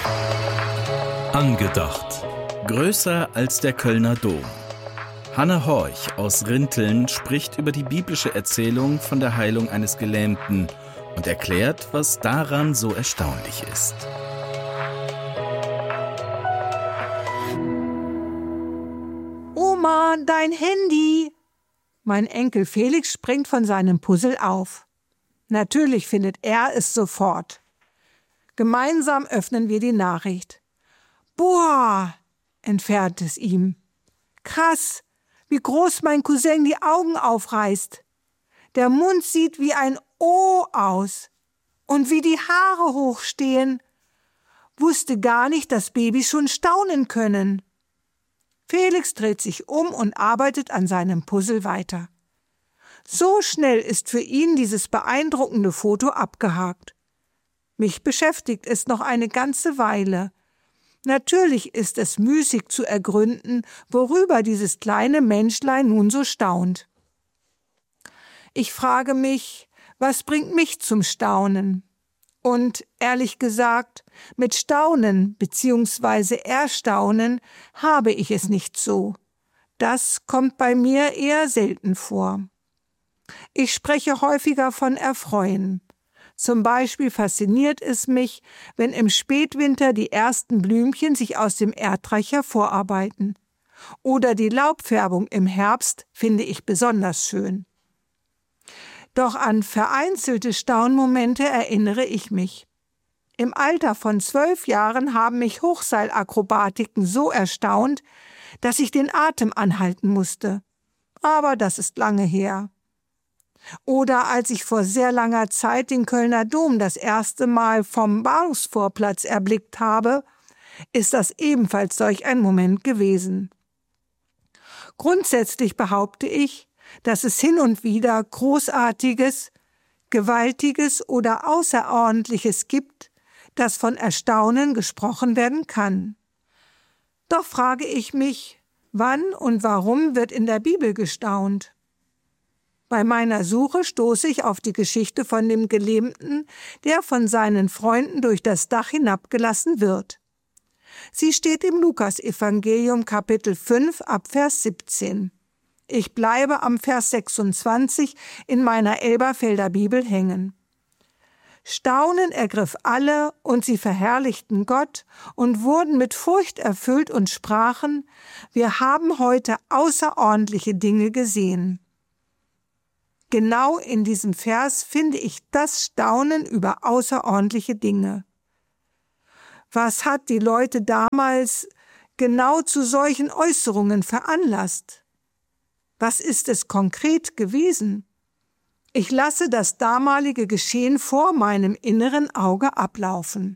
Angedacht. Größer als der Kölner Dom. Hanne Horch aus Rinteln spricht über die biblische Erzählung von der Heilung eines Gelähmten und erklärt, was daran so erstaunlich ist. Oma, dein Handy! Mein Enkel Felix springt von seinem Puzzle auf. Natürlich findet er es sofort. Gemeinsam öffnen wir die Nachricht. Boah, entfernt es ihm. Krass, wie groß mein Cousin die Augen aufreißt. Der Mund sieht wie ein O aus. Und wie die Haare hochstehen. Wusste gar nicht, dass Babys schon staunen können. Felix dreht sich um und arbeitet an seinem Puzzle weiter. So schnell ist für ihn dieses beeindruckende Foto abgehakt. Mich beschäftigt es noch eine ganze Weile. Natürlich ist es müßig zu ergründen, worüber dieses kleine Menschlein nun so staunt. Ich frage mich, was bringt mich zum Staunen? Und ehrlich gesagt, mit Staunen bzw. Erstaunen habe ich es nicht so. Das kommt bei mir eher selten vor. Ich spreche häufiger von Erfreuen. Zum Beispiel fasziniert es mich, wenn im Spätwinter die ersten Blümchen sich aus dem Erdreich hervorarbeiten. Oder die Laubfärbung im Herbst finde ich besonders schön. Doch an vereinzelte Staunmomente erinnere ich mich. Im Alter von 12 Jahren haben mich Hochseilakrobatiken so erstaunt, dass ich den Atem anhalten musste. Aber das ist lange her. Oder als ich vor sehr langer Zeit den Kölner Dom das erste Mal vom Bahnhofsvorplatz erblickt habe, ist das ebenfalls solch ein Moment gewesen. Grundsätzlich behaupte ich, dass es hin und wieder Großartiges, Gewaltiges oder Außerordentliches gibt, das von Erstaunen gesprochen werden kann. Doch frage ich mich, wann und warum wird in der Bibel gestaunt? Bei meiner Suche stoße ich auf die Geschichte von dem Gelähmten, der von seinen Freunden durch das Dach hinabgelassen wird. Sie steht im Lukasevangelium Kapitel 5 ab Vers 17. Ich bleibe am Vers 26 in meiner Elberfelder Bibel hängen. Staunen ergriff alle, und sie verherrlichten Gott und wurden mit Furcht erfüllt und sprachen: Wir haben heute außerordentliche Dinge gesehen. Genau in diesem Vers finde ich das Staunen über außerordentliche Dinge. Was hat die Leute damals genau zu solchen Äußerungen veranlasst? Was ist es konkret gewesen? Ich lasse das damalige Geschehen vor meinem inneren Auge ablaufen.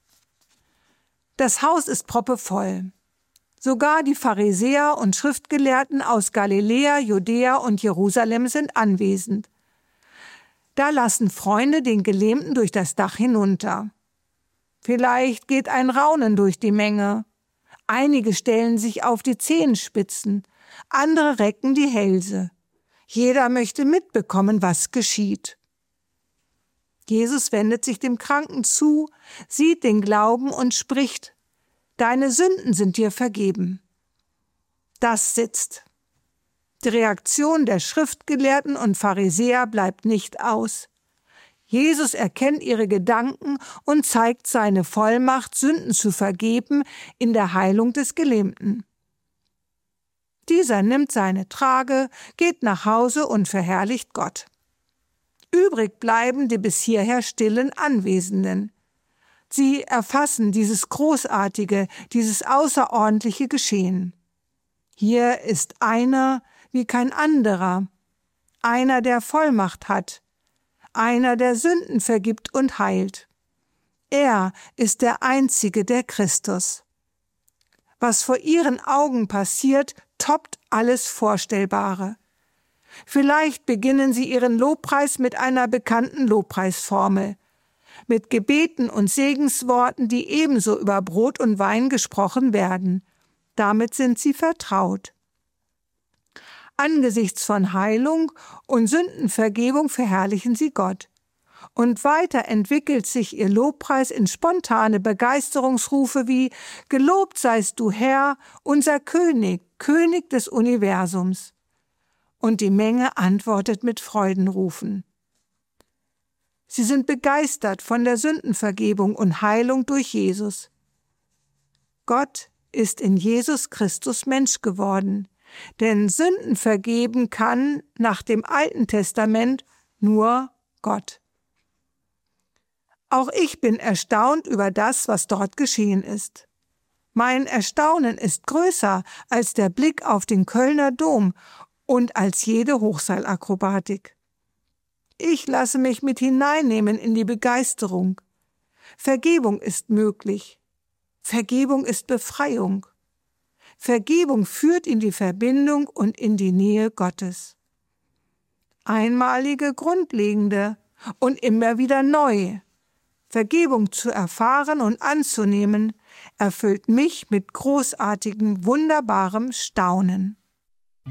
Das Haus ist proppevoll. Sogar die Pharisäer und Schriftgelehrten aus Galiläa, Judäa und Jerusalem sind anwesend. Da lassen Freunde den Gelähmten durch das Dach hinunter. Vielleicht geht ein Raunen durch die Menge. Einige stellen sich auf die Zehenspitzen, andere recken die Hälse. Jeder möchte mitbekommen, was geschieht. Jesus wendet sich dem Kranken zu, sieht den Glauben und spricht: Deine Sünden sind dir vergeben. Das sitzt. Die Reaktion der Schriftgelehrten und Pharisäer bleibt nicht aus. Jesus erkennt ihre Gedanken und zeigt seine Vollmacht, Sünden zu vergeben, in der Heilung des Gelähmten. Dieser nimmt seine Trage, geht nach Hause und verherrlicht Gott. Übrig bleiben die bis hierher stillen Anwesenden. Sie erfassen dieses großartige, dieses außerordentliche Geschehen. Hier ist einer wie kein anderer, einer, der Vollmacht hat, einer, der Sünden vergibt und heilt. Er ist der Einzige, der Christus. Was vor ihren Augen passiert, toppt alles Vorstellbare. Vielleicht beginnen sie ihren Lobpreis mit einer bekannten Lobpreisformel, mit Gebeten und Segensworten, die ebenso über Brot und Wein gesprochen werden. Damit sind sie vertraut. Angesichts von Heilung und Sündenvergebung verherrlichen sie Gott. Und weiter entwickelt sich ihr Lobpreis in spontane Begeisterungsrufe wie »Gelobt seist du, Herr, unser König, König des Universums«. Und die Menge antwortet mit Freudenrufen. Sie sind begeistert von der Sündenvergebung und Heilung durch Jesus. Gott ist in Jesus Christus Mensch geworden, denn Sünden vergeben kann nach dem Alten Testament nur Gott. Auch ich bin erstaunt über das, was dort geschehen ist. Mein Erstaunen ist größer als der Blick auf den Kölner Dom und als jede Hochseilakrobatik. Ich lasse mich mit hineinnehmen in die Begeisterung. Vergebung ist möglich. Vergebung ist Befreiung. Vergebung führt in die Verbindung und in die Nähe Gottes. Einmalige, grundlegende und immer wieder neu. Vergebung zu erfahren und anzunehmen, erfüllt mich mit großartigem, wunderbarem Staunen.